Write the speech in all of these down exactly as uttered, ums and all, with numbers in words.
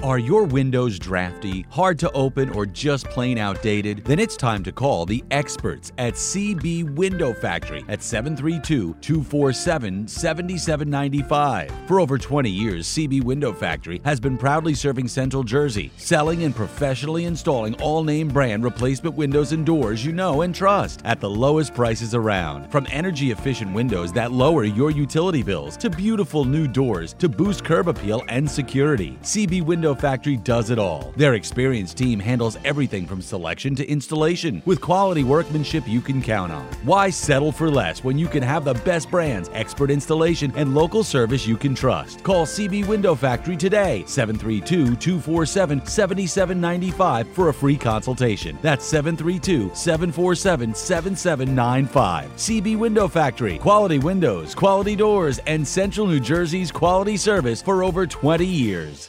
Are your windows drafty, hard to open, or just plain outdated? Then it's time to call the experts at C B Window Factory at seven three two, two four seven, seven seven nine five. For over twenty years, C B Window Factory has been proudly serving Central Jersey, selling and professionally installing all-name brand replacement windows and doors you know and trust at the lowest prices around. From energy-efficient windows that lower your utility bills to beautiful new doors to boost curb appeal and security, C B Window Factory does it all. Their experienced team handles everything from selection to installation with quality workmanship you can count on. Why settle for less when you can have the best brands, expert installation, and local service you can trust? Call C B Window Factory today, seven three two, two four seven, seven seven nine five for a free consultation. That's seven three two, seven four seven, seven seven nine five. C B Window Factory. Quality windows, quality doors, and Central New Jersey's quality service for over twenty years.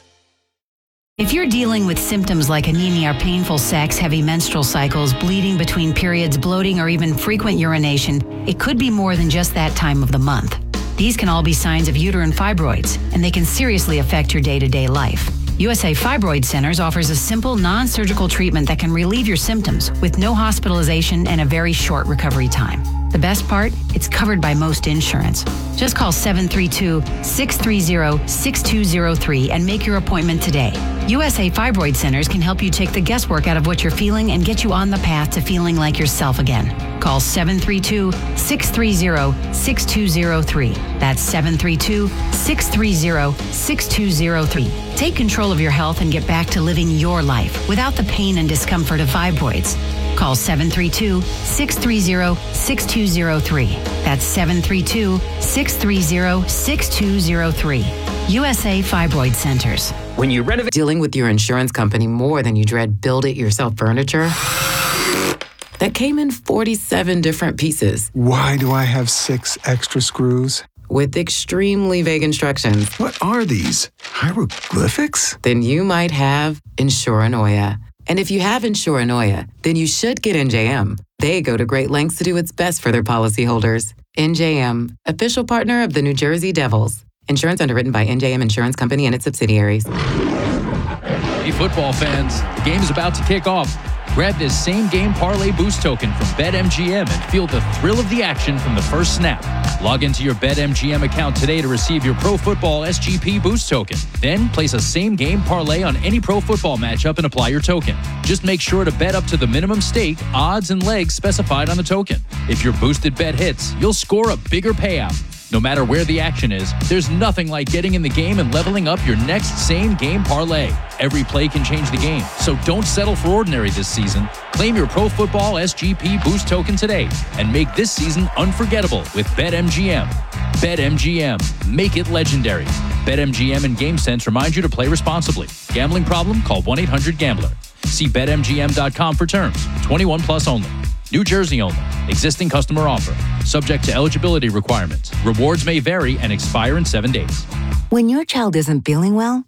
If you're dealing with symptoms like anemia, painful sex, heavy menstrual cycles, bleeding between periods, bloating, or even frequent urination, it could be more than just that time of the month. These can all be signs of uterine fibroids, and they can seriously affect your day-to-day life. U S A Fibroid Centers offers a simple, non-surgical treatment that can relieve your symptoms with no hospitalization and a very short recovery time. The best part? It's covered by most insurance. Just call seven three two, six three zero, six two zero three and make your appointment today. U S A Fibroid Centers can help you take the guesswork out of what you're feeling and get you on the path to feeling like yourself again. Call seven three two, six three zero, six two zero three. That's seven three two, six three zero, six two zero three. Take control of your health and get back to living your life without the pain and discomfort of fibroids. Call seven three two, six three zero, six two zero three. That's seven three two, six three zero, six two zero three. U S A Fibroid Centers. When you renovate, dealing with your insurance company more than you dread build-it-yourself furniture that came in forty-seven different pieces. Why do I have six extra screws? With extremely vague instructions. What are these? Hieroglyphics? Then you might have Insuranoia. And if you have Insuranoia, then you should get N J M. They go to great lengths to do what's best for their policyholders. N J M, official partner of the New Jersey Devils. Insurance underwritten by N J M Insurance Company and its subsidiaries. Hey, football fans, the game is about to kick off. Grab this same game parlay boost token from BetMGM and feel the thrill of the action from the first snap. Log into your BetMGM account today to receive your Pro Football S G P boost token. Then place a same game parlay on any pro football matchup and apply your token. Just make sure to bet up to the minimum stake, odds, and legs specified on the token. If your boosted bet hits, you'll score a bigger payout. No matter where the action is, there's nothing like getting in the game and leveling up your next same game parlay. Every play can change the game, so don't settle for ordinary this season. Claim your Pro Football S G P boost token today and make this season unforgettable with BetMGM. BetMGM. Make it legendary. BetMGM and GameSense remind you to play responsibly. Gambling problem? Call one eight hundred gambler. See Bet M G M dot com for terms. twenty-one plus only. New Jersey only. Existing customer offer. Subject to eligibility requirements. Rewards may vary and expire in seven days. When your child isn't feeling well,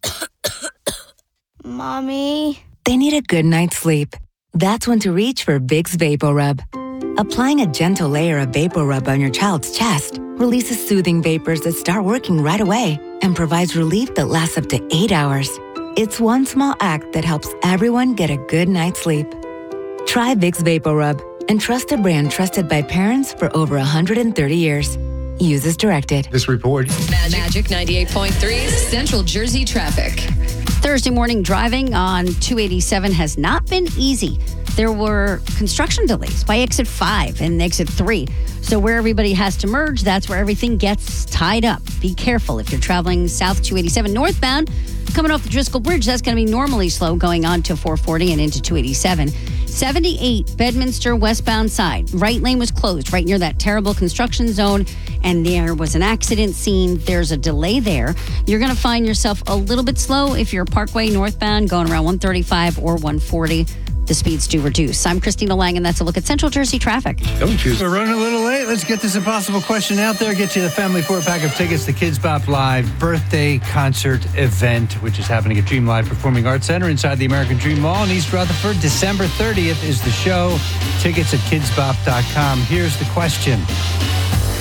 Mommy, they need a good night's sleep. That's when to reach for Vicks VapoRub. Applying a gentle layer of VapoRub on your child's chest releases soothing vapors that start working right away and provides relief that lasts up to eight hours. It's one small act that helps everyone get a good night's sleep. Try Vicks VapoRub and trust a brand trusted by parents for over one hundred thirty years. Use as directed. This report. Magic, Magic ninety-eight point three, Central Jersey traffic. Thursday morning driving on two eighty-seven has not been easy. There were construction delays by exit five and exit three. So where everybody has to merge, that's where everything gets tied up. Be careful if you're traveling south two eighty-seven northbound. Coming off the Driscoll Bridge, that's going to be normally slow going on to four forty and into two eighty-seven. seventy-eight Bedminster westbound side. Right lane was closed right near that terrible construction zone, and there was an accident scene. There's a delay there. You're going to find yourself a little bit slow if you're Parkway northbound going around one thirty-five or one forty. The speeds do reduce. I'm Christina Lang, and that's a look at Central Jersey traffic. Don't choose. We're running a little late. Let's get this impossible question out there. Get you the family four-pack of tickets to Kids Bop Live birthday concert event, which is happening at Dream Live Performing Arts Center inside the American Dream Mall in East Rutherford. December thirtieth is the show. Tickets at kids bop dot com. Here's the question.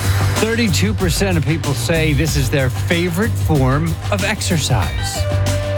thirty-two percent of people say this is their favorite form of exercise.